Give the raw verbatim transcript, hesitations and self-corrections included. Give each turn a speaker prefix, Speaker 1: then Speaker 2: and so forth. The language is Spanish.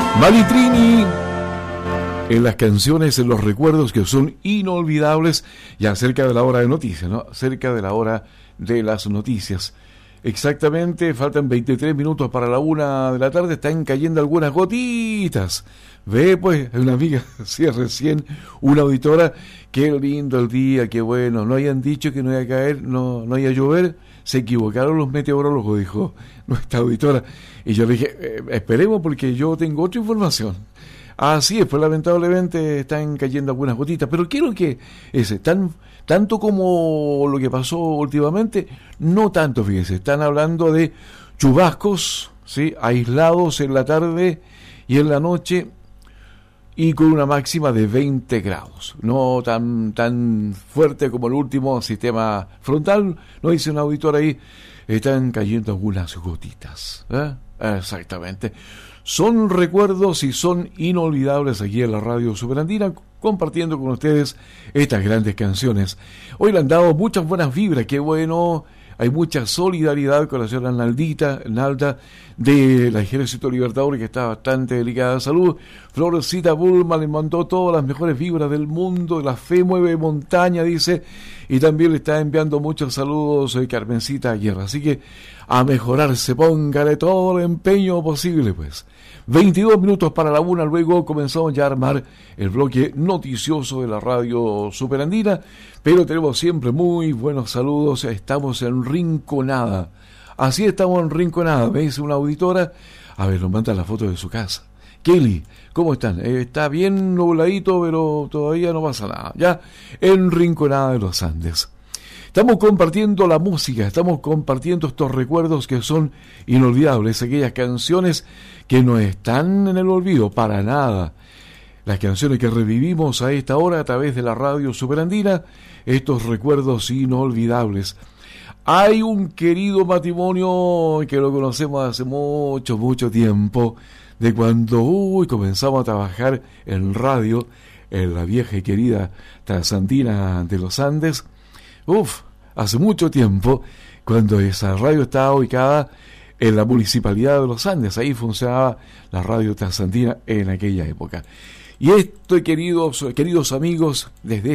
Speaker 1: Malitrini en las canciones, en los recuerdos que son inolvidables, ya cerca de la hora de noticias, ¿no? Cerca de la hora de las noticias. Exactamente, faltan veintitrés minutos para la una de la tarde, están cayendo algunas gotitas. Ve, pues, una amiga, sí, recién, una auditora, qué lindo el día, qué bueno, no hayan dicho que no iba a caer, no, no iba a llover, se equivocaron los meteorólogos, dijo nuestra auditora. Y yo le dije, eh, esperemos porque yo tengo otra información. Así es, pues lamentablemente están cayendo algunas gotitas, pero quiero que ese, tan, tanto como lo que pasó últimamente, no tanto, fíjese, están hablando de chubascos, ¿sí? Aislados en la tarde y en la noche, y con una máxima de veinte grados, no tan, tan fuerte como el último sistema frontal, nos dice un auditor ahí, están cayendo algunas gotitas, ¿eh? Exactamente. Son recuerdos y son inolvidables aquí en la Radio Superandina, compartiendo con ustedes estas grandes canciones. Hoy le han dado muchas buenas vibras, qué bueno, hay mucha solidaridad con la señora Naldita, Nalda, del Ejército Libertador, que está bastante delicada de salud. Florecita Bulma le mandó todas las mejores vibras del mundo, la fe mueve montaña, dice, y también le está enviando muchos saludos eh, Carmencita Guerra. Así que a mejorarse, póngale todo el empeño posible, pues. veintidós minutos para la una, luego comenzamos ya a armar el bloque noticioso de la Radio Superandina, pero tenemos siempre muy buenos saludos, estamos en Rinconada. Así estamos en Rinconada, me dice una auditora, a ver, nos manda la foto de su casa. Kelly, ¿cómo están? Eh, está bien nubladito, pero todavía no pasa nada, ya, en Rinconada de los Andes. Estamos compartiendo la música, estamos compartiendo estos recuerdos que son inolvidables, aquellas canciones que no están en el olvido, para nada. Las canciones que revivimos a esta hora a través de la Radio Superandina, estos recuerdos inolvidables. Hay un querido matrimonio que lo conocemos hace mucho, mucho tiempo, de cuando uy, comenzamos a trabajar en radio, en la vieja y querida Transandina de los Andes. Uf, hace mucho tiempo, cuando esa radio estaba ubicada en la Municipalidad de los Andes, ahí funcionaba la radio Transandina en aquella época. Y esto, queridos, queridos amigos, desde